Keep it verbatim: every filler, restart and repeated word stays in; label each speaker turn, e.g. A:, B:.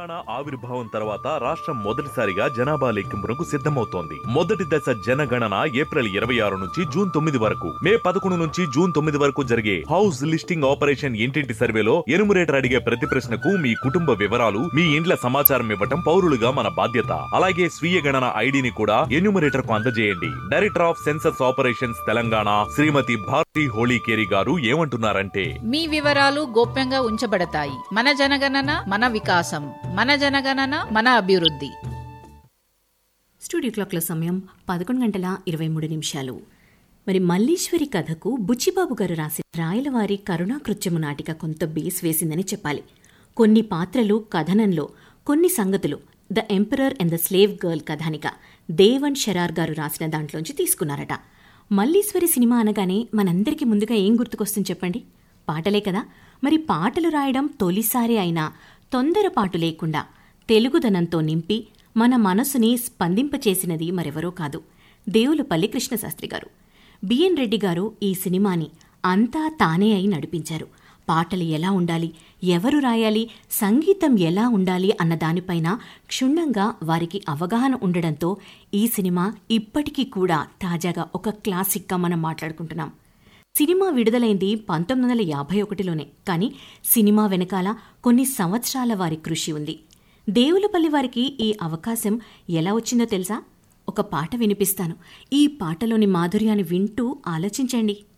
A: తెలంగాణ ఆవిర్భావం తర్వాత రాష్ట్రం మొదటిసారిగా జనాభా లెక్కింపునకు సిద్ధమవుతోంది. మొదటి దశ జనగణన ఏప్రిల్ ఇరవై ఆరు నుంచి జూన్ తొమ్మిది వరకు, మే పదకొండు నుంచి జూన్ తొమ్మిది వరకు జరిగే హౌస్ లిస్టింగ్ ఆపరేషన్ ఇంటింటి సర్వేలో ఎనుమరేటర్ అడిగే ప్రతి ప్రశ్నకు మీ కుటుంబ వివరాలు, మీ ఇండ్ల సమాచారం ఇవ్వటం పౌరులుగా మన బాధ్యత. అలాగే స్వీయ గణన ఐడిని కూడా ఎన్యూమరేటర్ కు అందజేయండి. Director of census operations Telangana శ్రీమతి భారతి హోళీకేరి గారు ఏమంటున్నారంటే,
B: మీ వివరాలు గోప్యంగా ఉంచబడతాయి. మన జనగణన మన వికాసం, మన జనగణన మన అభివృద్ధి.
C: స్టూడియో క్లాక్ల సమయం పదకొండు గంటల ఇరవై మూడు నిమిషాలు. మరి మల్లీశ్వరి కథకు బుచ్చిబాబు గారు రాసిన రాయలవారి కరుణాకృత్యము నాటిక కొంత బేస్ వేసిందని చెప్పాలి. కొన్ని పాత్రలు కథనంలో, కొన్ని సంగతులు the emperor and the slave girl కథానిక దేవన్ షెరార్ గారు రాసిన దాంట్లోంచి తీసుకున్నారట. మల్లీశ్వరి సినిమా అనగానే మనందరికీ ముందుగా ఏం గుర్తుకొస్తుంది చెప్పండి? పాటలే కదా. మరి పాటలు రాయడం తొలిసారి అయినా తొందరపాటు లేకుండా తెలుగుదనంతో నింపి మన మనసుని స్పందింపచేసినది మరెవరో కాదు, దేవులపల్లి కృష్ణశాస్త్రి గారు. బిఎన్ రెడ్డి గారు ఈ సినిమాని అంతా తానే అయి నడిపించారు. పాటలు ఎలా ఉండాలి, ఎవరు రాయాలి, సంగీతం ఎలా ఉండాలి అన్న దానిపైన క్షుణ్ణంగా వారికి అవగాహన ఉండడంతో ఈ సినిమా ఇప్పటికీ కూడా తాజాగా ఒక క్లాసిక్గా మనం మాట్లాడుకుంటున్నాం. సినిమా విడుదలైంది పంతొమ్మిది వందల యాభై ఒకటిలోనే, కానీ సినిమా వెనకాల కొన్ని సంవత్సరాల వారి కృషి ఉంది. దేవులపల్లి వారికి ఈ అవకాశం ఎలా వచ్చిందో తెలుసా? ఒక పాట వినిపిస్తాను. ఈ పాటలోని మాధుర్యాన్ని వింటూ ఆలోచించండి.